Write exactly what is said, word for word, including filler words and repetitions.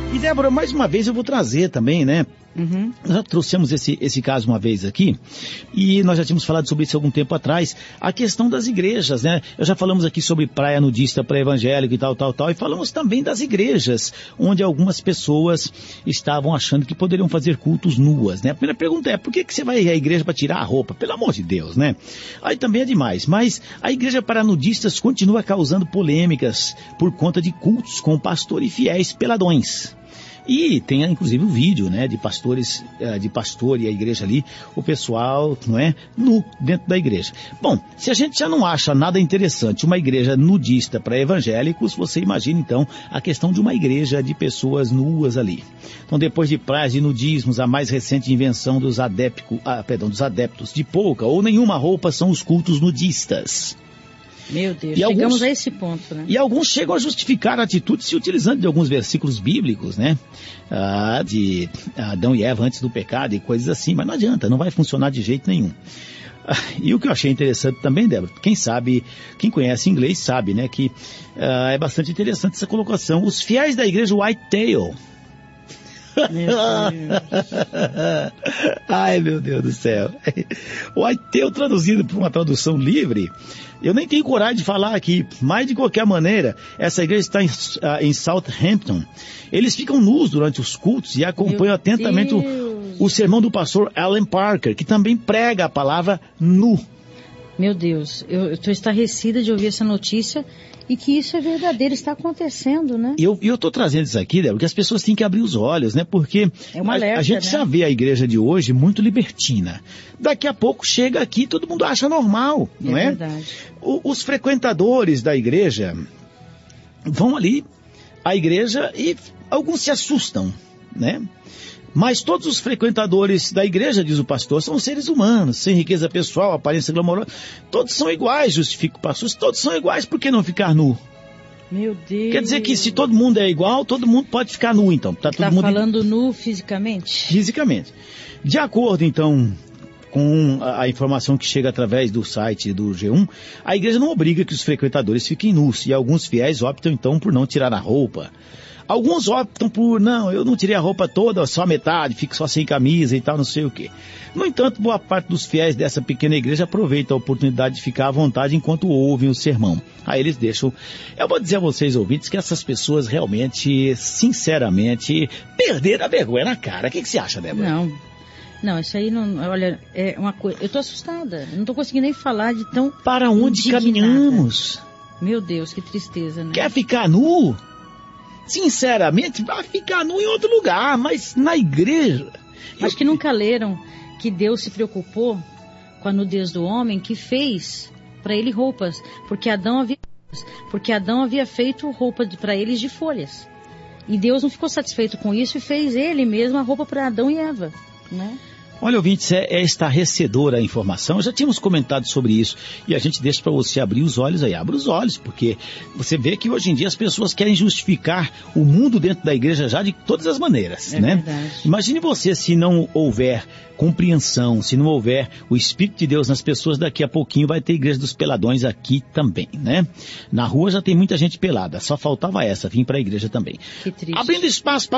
E Débora, mais uma vez eu vou trazer também, né? Uhum. Nós já trouxemos esse, esse caso uma vez aqui, e nós já tínhamos falado sobre isso algum tempo atrás, a questão das igrejas, né? Eu já falamos aqui sobre praia nudista pré-evangélico e tal, tal, tal, e falamos também das igrejas, onde algumas pessoas estavam achando que poderiam fazer cultos nuas, né? A primeira pergunta é, por que, que você vai à igreja para tirar a roupa? Pelo amor de Deus, né? Aí também é demais, mas a igreja para nudistas continua causando polêmicas por conta de cultos com pastor e fiéis peladões. E tem inclusive o vídeo, né, de pastores, de pastor e a igreja ali, o pessoal, não é, nu dentro da igreja. Bom, se a gente já não acha nada interessante uma igreja nudista para evangélicos, você imagina então a questão de uma igreja de pessoas nuas ali. Então, depois de praias de nudismos, a mais recente invenção dos, adepto, ah, perdão, dos adeptos de pouca ou nenhuma roupa são os cultos nudistas. Meu Deus, e chegamos alguns, a esse ponto, né? E alguns chegam a justificar a atitude se utilizando de alguns versículos bíblicos, né? Ah, de Adão e Eva antes do pecado e coisas assim, mas não adianta, não vai funcionar de jeito nenhum. Ah, e o que eu achei interessante também, Débora, quem sabe, quem conhece inglês sabe, né? Que ah, é bastante interessante essa colocação. Os fiéis da igreja Whitetail. Meu Ai, meu Deus do céu. O Whitetail traduzido por uma tradução livre, eu nem tenho coragem de falar aqui, mas de qualquer maneira, essa igreja está em, uh, em Southampton. Eles ficam nus durante os cultos e acompanham meu atentamente o, o sermão do pastor Alan Parker, que também prega a palavra nu. Meu Deus, eu estou estarrecida de ouvir essa notícia e que isso é verdadeiro, está acontecendo, né? E eu estou trazendo isso aqui, Débora, porque as pessoas têm que abrir os olhos, né? Porque é uma alerta, a, a gente né? já vê a igreja de hoje muito libertina. Daqui a pouco chega aqui e todo mundo acha normal, não é? É verdade. O, os frequentadores da igreja vão ali à igreja e alguns se assustam, né? Mas todos os frequentadores da igreja, diz o pastor, são seres humanos, sem riqueza pessoal, aparência glamourosa. Todos são iguais, justifica o pastor. Se todos são iguais, por que não ficar nu? Meu Deus. Quer dizer que se todo mundo é igual, todo mundo pode ficar nu, então. Tá, todo tá mundo falando nu fisicamente? Fisicamente. De acordo, então, com a, a informação que chega através do site do G um, a igreja não obriga que os frequentadores fiquem nus, e alguns fiéis optam, então, por não tirar a roupa. Alguns optam por, não, eu não tirei a roupa toda, só metade, fico só sem camisa e tal, não sei o quê. No entanto, boa parte dos fiéis dessa pequena igreja aproveita a oportunidade de ficar à vontade enquanto ouvem o sermão. Aí eles deixam... Eu vou dizer a vocês, ouvintes, que essas pessoas realmente, sinceramente, perderam a vergonha na cara. O que, que você acha, Débora? Não, não, isso aí não... Olha, é uma coisa... Eu tô assustada, eu não tô conseguindo nem falar de tão... Para onde indignada. Caminhamos? Meu Deus, que tristeza, né? Quer ficar nu? Sinceramente, vai ficar nu em outro lugar, mas na igreja... Acho que nunca leram que Deus se preocupou com a nudez do homem, que fez para ele roupas, porque Adão havia, porque Adão havia feito roupa para eles de folhas. E Deus não ficou satisfeito com isso e fez ele mesmo a roupa para Adão e Eva, né? Olha, ouvintes, é, é estarrecedora a informação. Já tínhamos comentado sobre isso e a gente deixa para você abrir os olhos aí. Abra os olhos, porque você vê que hoje em dia as pessoas querem justificar o mundo dentro da igreja já de todas as maneiras, é né? Verdade. Imagine você se não houver compreensão, se não houver o Espírito de Deus nas pessoas, daqui a pouquinho vai ter igreja dos peladões aqui também, né? Na rua já tem muita gente pelada, só faltava essa, vir para a igreja também. Que triste. Abrindo espaço para